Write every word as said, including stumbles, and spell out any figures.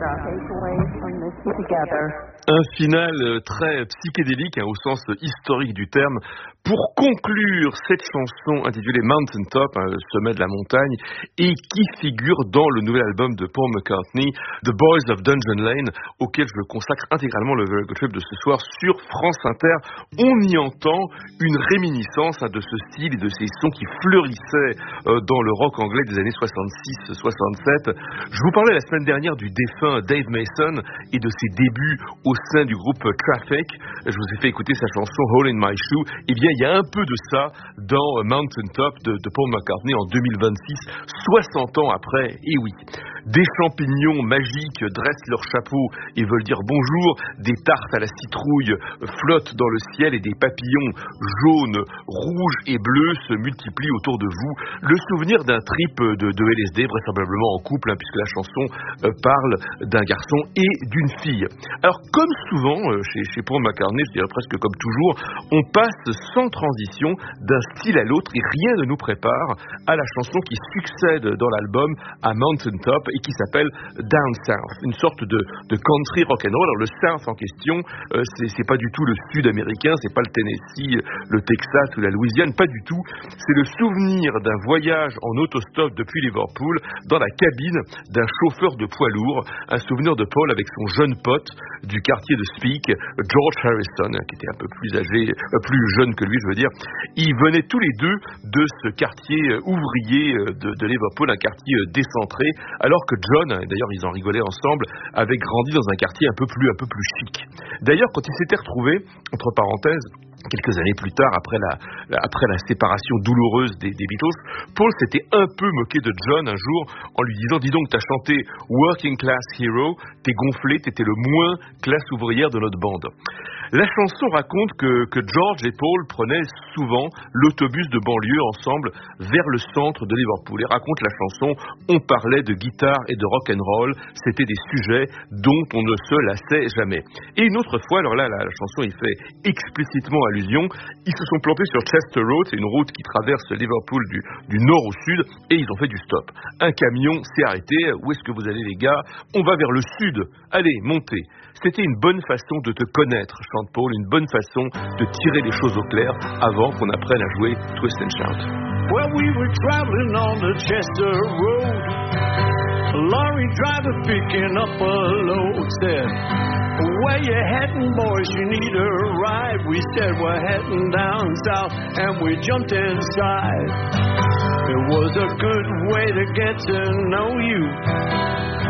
Un final très psychédélique, hein, au sens historique du terme, pour conclure cette chanson intitulée Mountain Top, hein, le sommet de la montagne, et qui figure dans le nouvel album de Paul McCartney, The Boys of Dungeon Lane, auquel je consacre intégralement le Very Good Trip de ce soir sur France Inter. On y entend une réminiscence, hein, de ce style et de ces sons qui fleurissaient euh, dans le rock anglais des années soixante-six soixante-sept. Je vous parlais la semaine dernière du défunt Dave Mason et de ses débuts au sein du groupe Traffic. Je vous ai fait écouter sa chanson Hole in My Shoe. Eh bien, il y a un peu de ça dans Mountain Top de, de Paul McCartney en deux mille vingt-six, soixante ans après. Et oui, des champignons magiques dressent leur chapeau et veulent dire bonjour, des tartes à la citrouille flottent dans le ciel et des papillons jaunes, rouges et bleus se multiplient autour de vous. Le souvenir d'un trip de, de L S D, vraisemblablement en couple, hein, puisque la chanson euh, parle d'un garçon et d'une fille. Alors, comme souvent euh, chez, chez Paul McCartney, je dirais presque comme toujours, on passe sans transition d'un style à l'autre et rien ne nous prépare à la chanson qui succède dans l'album à Mountain Top et qui s'appelle Down South, une sorte de, de country rock'n'roll. Alors le South en question, euh, c'est, c'est pas du tout le Sud américain, c'est pas le Tennessee, le Texas ou la Louisiane, pas du tout. C'est le souvenir d'un voyage en autostop depuis Liverpool dans la cabine d'un chauffeur de poids lourd, un souvenir de Paul avec son jeune pote du quartier de Speke, George Harrison, qui était un peu plus âgé, euh, plus jeune que lui, je veux dire. Ils venaient tous les deux de ce quartier ouvrier de, de Liverpool, un quartier décentré, alors que John, d'ailleurs ils en rigolaient ensemble, avait grandi dans un quartier un peu plus, un peu plus chic. D'ailleurs, quand ils s'étaient retrouvés, entre parenthèses, quelques années plus tard, après la, après la séparation douloureuse des, des Beatles, Paul s'était un peu moqué de John un jour en lui disant « Dis donc, t'as chanté Working Class Hero, t'es gonflé, t'étais le moins classe ouvrière de notre bande. » La chanson raconte que, que George et Paul prenaient souvent l'autobus de banlieue ensemble vers le centre de Liverpool. Et raconte la chanson, on parlait de guitare et de rock and roll, c'était des sujets dont on ne se lassait jamais. Et une autre fois, alors là, la, la chanson y fait explicitement allusion, ils se sont plantés sur Chester Road, c'est une route qui traverse Liverpool du, du nord au sud, et ils ont fait du stop. Un camion s'est arrêté, où est-ce que vous allez les gars? On va vers le sud, allez, montez. C'était une bonne façon de te connaître, chante Paul, une bonne façon de tirer les choses au clair avant qu'on apprenne à jouer Twist and Shout. Well, we were traveling on the Chester Road. A lorry driver picking up a load said, where you heading, boys? You need a ride. We said we're heading down south, and we jumped inside. It was a good way to get to know you.